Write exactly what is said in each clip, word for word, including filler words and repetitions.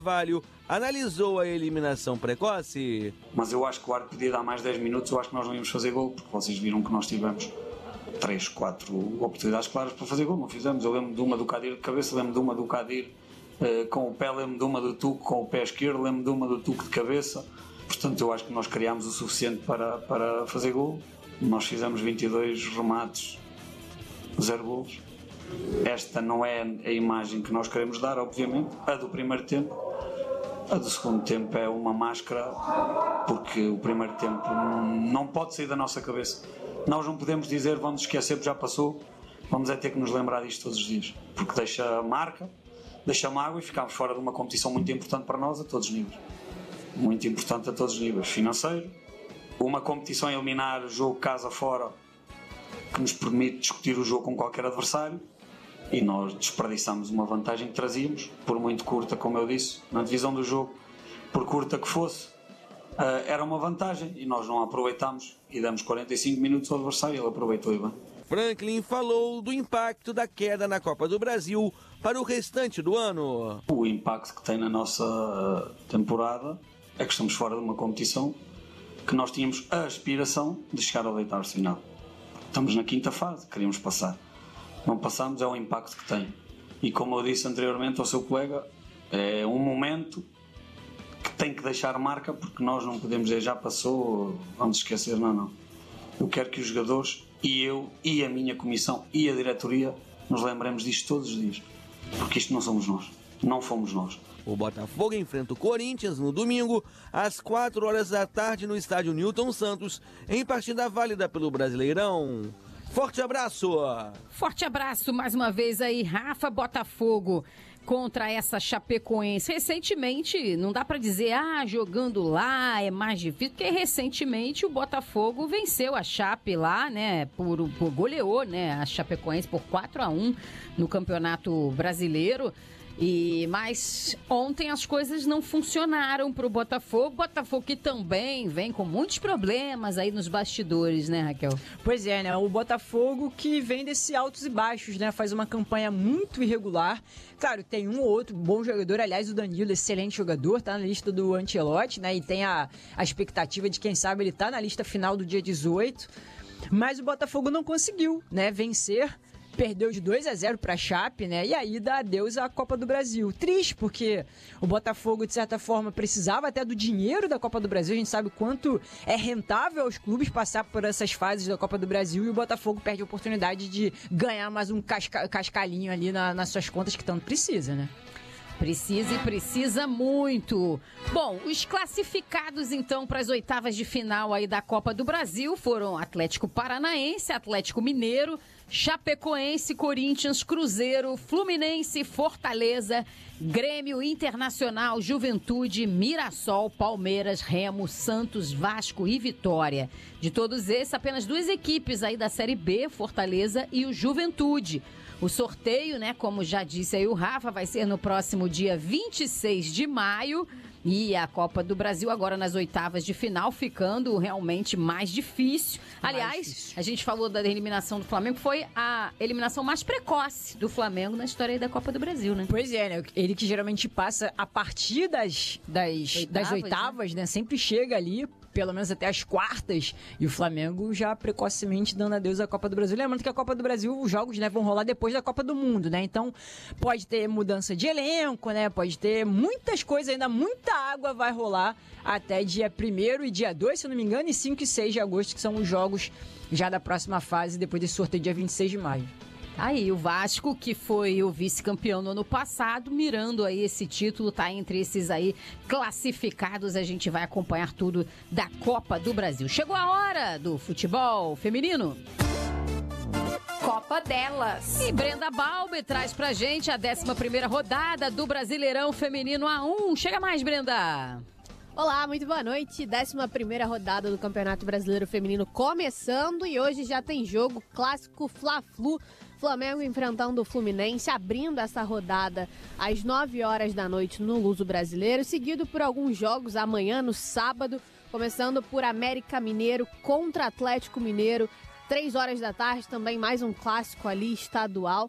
Carvalho analisou a eliminação precoce. Mas eu acho que o árbitro podia dar mais dez minutos, eu acho que nós não íamos fazer gol, porque vocês viram que nós tivemos três, quatro oportunidades claras para fazer gol, não fizemos. Eu lembro de uma do Kadir de cabeça, lembro de uma do Kadir uh, com o pé, lembro de uma do Tuco com o pé esquerdo, lembro de uma do Tuco de cabeça. Portanto, eu acho que nós criámos o suficiente para, para fazer gol. Nós fizemos vinte e dois remates, zero golos. Esta não é a imagem que nós queremos dar, obviamente, a do primeiro tempo. A do segundo tempo é uma máscara, porque o primeiro tempo não pode sair da nossa cabeça. Nós não podemos dizer vamos esquecer porque já passou, vamos é ter que nos lembrar disto todos os dias, porque deixa marca, deixa mágoa e ficamos fora de uma competição muito importante para nós a todos os níveis. Muito importante a todos os níveis. Financeiro, uma competição a eliminar o jogo casa fora, que nos permite discutir o jogo com qualquer adversário, e nós desperdiçamos uma vantagem que trazíamos, por muito curta, como eu disse, na divisão do jogo, por curta que fosse, era uma vantagem e nós não a aproveitámos e damos quarenta e cinco minutos ao adversário e ele aproveitou e bem. Franklin falou do impacto da queda na Copa do Brasil para o restante do ano. O impacto que tem na nossa temporada é que estamos fora de uma competição que nós tínhamos a aspiração de chegar ao oitavo final. Estamos na quinta fase, queríamos passar. Não passamos, é o impacto que tem. E como eu disse anteriormente ao seu colega, é um momento que tem que deixar marca, porque nós não podemos dizer já passou, vamos esquecer, não, não. Eu quero que os jogadores, e eu, e a minha comissão, e a diretoria, nos lembremos disto todos os dias. Porque isto não somos nós, não fomos nós. O Botafogo enfrenta o Corinthians no domingo, às quatro horas da tarde, no estádio Newton Santos, em partida válida pelo Brasileirão. Forte abraço! Forte abraço mais uma vez aí, Rafa. Botafogo contra essa Chapecoense. Recentemente, não dá pra dizer, ah, jogando lá é mais difícil, porque recentemente o Botafogo venceu a Chape lá, né, por, por goleou, né, a Chapecoense por quatro a um no Campeonato Brasileiro. E, mas ontem as coisas não funcionaram para o Botafogo. Botafogo que também vem com muitos problemas aí nos bastidores, né, Raquel? Pois é, né? O Botafogo que vem desse altos e baixos, né? Faz uma campanha muito irregular. Claro, tem um ou outro bom jogador. Aliás, o Danilo, excelente jogador, tá na lista do Ancelotti, né? E tem a, a expectativa de, quem sabe, ele tá na lista final do dia dezoito. Mas o Botafogo não conseguiu, né, vencer. Perdeu de dois a zero para a Chape, né? E aí dá adeus à Copa do Brasil. Triste, porque o Botafogo, de certa forma, precisava até do dinheiro da Copa do Brasil. A gente sabe quanto é rentável aos clubes passar por essas fases da Copa do Brasil, e o Botafogo perde a oportunidade de ganhar mais um casca- cascalhinho ali na, nas suas contas, que tanto precisa, né? Precisa e precisa muito. Bom, os classificados então para as oitavas de final aí da Copa do Brasil foram Atlético Paranaense, Atlético Mineiro, Chapecoense, Corinthians, Cruzeiro, Fluminense, Fortaleza, Grêmio, Internacional, Juventude, Mirassol, Palmeiras, Remo, Santos, Vasco e Vitória. De todos esses, apenas duas equipes aí da Série B, Fortaleza e o Juventude. O sorteio, né, como já disse aí o Rafa, vai ser no próximo dia vinte e seis de maio. E a Copa do Brasil agora nas oitavas de final, ficando realmente mais difícil. Aliás, mais difícil. A gente falou da eliminação do Flamengo, foi a eliminação mais precoce do Flamengo na história aí da Copa do Brasil, né? Pois é, né? Ele que geralmente passa a partir das, das, oitavas, das oitavas, né? né? Sempre chega ali, pelo menos até as quartas, e o Flamengo já precocemente dando adeus à Copa do Brasil. Lembrando que a Copa do Brasil, os jogos, né, vão rolar depois da Copa do Mundo, né? Então, pode ter mudança de elenco, né? Pode ter muitas coisas ainda, muita água vai rolar até dia primeiro e dia dois, se eu não me engano, e cinco e seis de agosto, que são os jogos já da próxima fase, depois desse sorteio dia vinte e seis de maio. Aí, o Vasco, que foi o vice-campeão no ano passado, mirando aí esse título, tá entre esses aí classificados. A gente vai acompanhar tudo da Copa do Brasil. Chegou a hora do futebol feminino. Copa delas. E Brenda Balbi traz pra gente a décima primeira rodada do Brasileirão Feminino A um. Chega mais, Brenda! Olá, muito boa noite. décima primeira rodada do Campeonato Brasileiro Feminino começando, e hoje já tem jogo clássico Fla-Flu. Flamengo enfrentando o Fluminense, abrindo essa rodada às nove horas da noite no Luso Brasileiro, seguido por alguns jogos amanhã no sábado, começando por América Mineiro contra Atlético Mineiro, três horas da tarde, também mais um clássico ali estadual.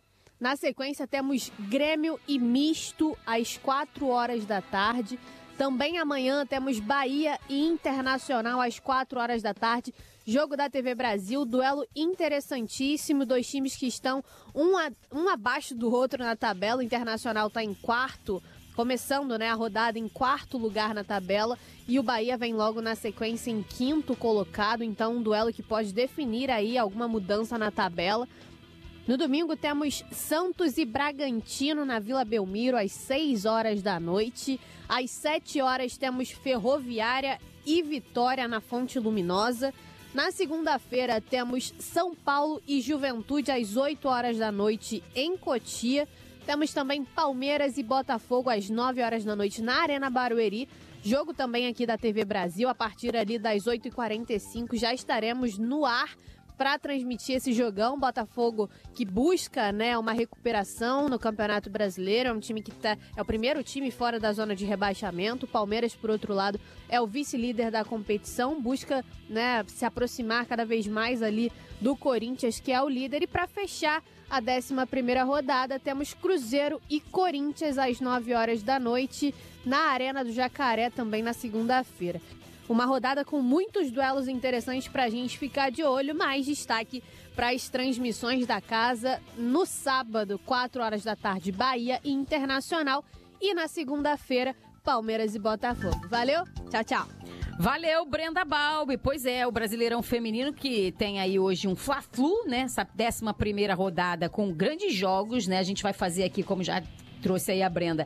Na sequência, temos Grêmio e Misto às quatro horas da tarde. Também amanhã temos Bahia e Internacional às quatro horas da tarde. Jogo da T V Brasil, duelo interessantíssimo. Dois times que estão um, a, um abaixo do outro na tabela. O Internacional está em quarto, começando, né, a rodada em quarto lugar na tabela. E o Bahia vem logo na sequência em quinto colocado. Então, um duelo que pode definir aí alguma mudança na tabela. No domingo temos Santos e Bragantino na Vila Belmiro às seis horas da noite. Às sete horas temos Ferroviária e Vitória na Fonte Luminosa. Na segunda-feira temos São Paulo e Juventude às oito horas da noite em Cotia. Temos também Palmeiras e Botafogo às nove horas da noite na Arena Barueri. Jogo também aqui da T V Brasil, a partir ali das oito e quarenta e cinco já estaremos no ar para transmitir esse jogão. Botafogo que busca, né, uma recuperação no Campeonato Brasileiro, é um time que tá, é o primeiro time fora da zona de rebaixamento. O Palmeiras, por outro lado, é o vice-líder da competição, busca, né, se aproximar cada vez mais ali do Corinthians, que é o líder. E para fechar a décima primeira rodada, temos Cruzeiro e Corinthians às nove horas da noite na Arena do Jacaré, também na segunda-feira. Uma rodada com muitos duelos interessantes para a gente ficar de olho, mais destaque para as transmissões da casa no sábado, quatro horas da tarde, Bahia e Internacional, e na segunda-feira, Palmeiras e Botafogo. Valeu, tchau, tchau. Valeu, Brenda Balbi. Pois é, o Brasileirão Feminino que tem aí hoje um Fla-Flu, né? Essa décima primeira rodada com grandes jogos, né? A gente vai fazer aqui, como já trouxe aí a Brenda,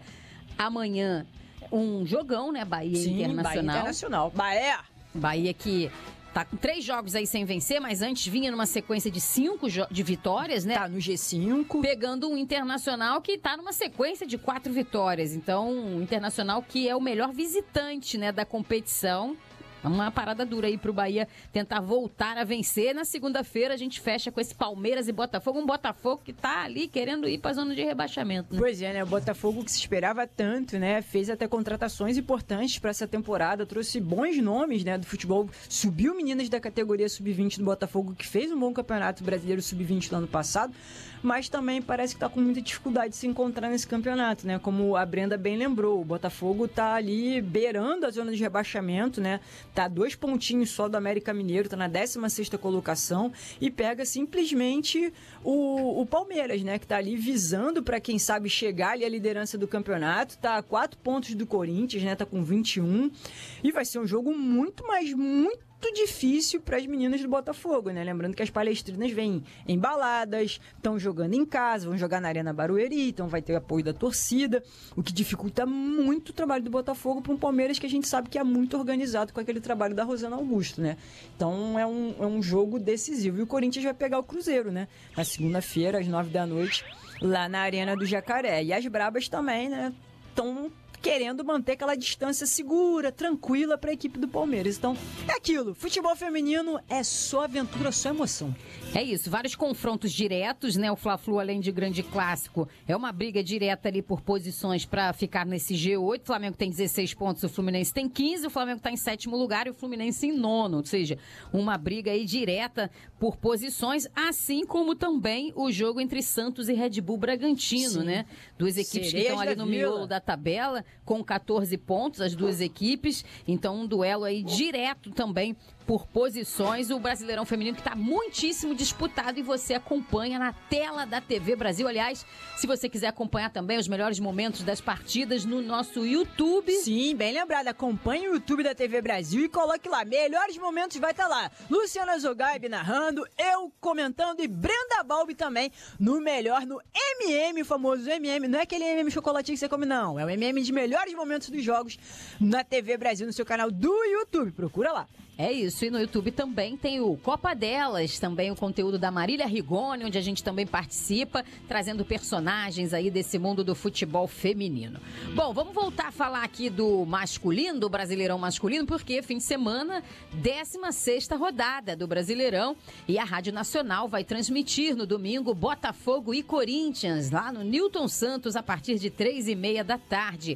amanhã um jogão, né? Bahia Sim, Internacional. Bahia Internacional. Bahia! Bahia que tá com três jogos aí sem vencer, mas antes vinha numa sequência de cinco de vitórias, né? Tá no G cinco. Pegando um Internacional que tá numa sequência de quatro vitórias. Então, um Internacional que é o melhor visitante, né, da competição. Uma parada dura aí pro Bahia tentar voltar a vencer. Na segunda-feira a gente fecha com esse Palmeiras e Botafogo. Um Botafogo que tá ali querendo ir pra zona de rebaixamento, né? Pois é, né? O Botafogo que se esperava tanto, né? Fez até contratações importantes para essa temporada. Trouxe bons nomes, né? Do futebol. Subiu meninas da categoria sub vinte do Botafogo, que fez um bom campeonato brasileiro sub vinte no ano passado. Mas também parece que tá com muita dificuldade de se encontrar nesse campeonato, né? Como a Brenda bem lembrou, o Botafogo tá ali beirando a zona de rebaixamento, né? Tá dois pontinhos só do América Mineiro, tá na décima sexta colocação e pega simplesmente o, o Palmeiras, né? Que tá ali visando para quem sabe chegar ali à liderança do campeonato, tá a quatro pontos do Corinthians, né? Tá com vinte e um e vai ser um jogo muito, mas muito difícil para as meninas do Botafogo, né? Lembrando que as palestrinas vêm embaladas, estão jogando em casa, vão jogar na Arena Barueri, então vai ter apoio da torcida, o que dificulta muito o trabalho do Botafogo para um Palmeiras que a gente sabe que é muito organizado com aquele trabalho da Rosana Augusto, né? Então é um, é um jogo decisivo. E o Corinthians vai pegar o Cruzeiro, né? Na segunda-feira, às nove da noite, lá na Arena do Jacaré. E as brabas também, né? Estão querendo manter aquela distância segura, tranquila para a equipe do Palmeiras. Então, é aquilo. Futebol feminino é só aventura, só emoção. É isso, vários confrontos diretos, né? O Fla-Flu, além de grande clássico, é uma briga direta ali por posições para ficar nesse G oito. O Flamengo tem dezesseis pontos, o Fluminense tem quinze, o Flamengo está em sétimo lugar e o Fluminense em nono. Ou seja, uma briga aí direta por posições, assim como também o jogo entre Santos e Red Bull Bragantino, Sim. né? Duas equipes Sereias que estão ali no Vila. miolo da tabela, com catorze pontos, as duas equipes. Então, um duelo aí direto também por posições. O Brasileirão Feminino que está muitíssimo disputado e você acompanha na tela da T V Brasil. Aliás, se você quiser acompanhar também os melhores momentos das partidas no nosso YouTube. Sim, bem lembrado. Acompanhe o YouTube da T V Brasil e coloque lá. Melhores momentos vai estar lá. Luciana Zogaib narrando, eu comentando e Brenda Balbi também no melhor, no M M, o famoso M M. Não é aquele M M chocolatinho que você come, não. É o M M de melhores momentos dos jogos na T V Brasil, no seu canal do YouTube. Procura lá. É isso, e no YouTube também tem o Copa Delas, também o conteúdo da Marília Rigoni, onde a gente também participa, trazendo personagens aí desse mundo do futebol feminino. Bom, vamos voltar a falar aqui do masculino, do Brasileirão masculino, porque fim de semana, décima sexta rodada do Brasileirão, e a Rádio Nacional vai transmitir no domingo Botafogo e Corinthians, lá no Newton Santos, a partir de três e meia da tarde.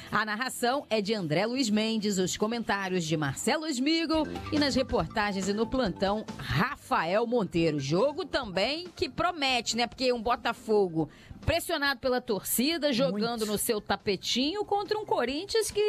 A narração é de André Luiz Mendes, os comentários de Marcelo Smigol e nas reportagens e no plantão, Rafael Monteiro. Jogo também que promete, né? Porque um Botafogo pressionado pela torcida, jogando Muito. no seu tapetinho contra um Corinthians que